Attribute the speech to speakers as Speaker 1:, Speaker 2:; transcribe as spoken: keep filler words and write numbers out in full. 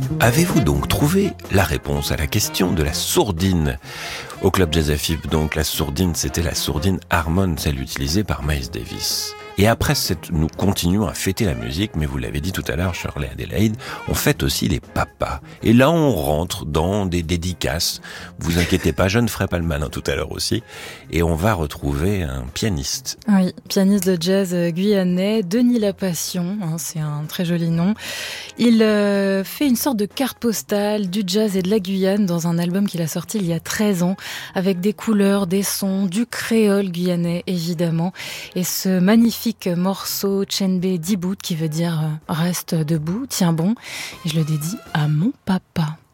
Speaker 1: Avez-vous donc trouvé la réponse à la question de la sourdine ? Au Club Jazz F I B, donc, la sourdine, c'était la sourdine Harmon, celle utilisée par Miles Davis. Et après, cette, nous continuons à fêter la musique, mais vous l'avez dit tout à l'heure, Shirley Adélaïde, on fête aussi les papas. Et là, on rentre dans des dédicaces. Vous inquiétez pas, je ne ferai pas le malin tout à l'heure aussi. Et on va retrouver un pianiste.
Speaker 2: Oui, pianiste de jazz guyanais, Denis Lapassion, hein, c'est un très joli nom. Il euh, fait une sorte de carte postale du jazz et de la Guyane dans un album qu'il a sorti il y a treize ans, avec des couleurs, des sons, du créole guyanais évidemment. Et ce magnifique morceau Tchenbe Dibout qui veut dire euh, reste debout, tiens bon. Et je le dédie à mon papa.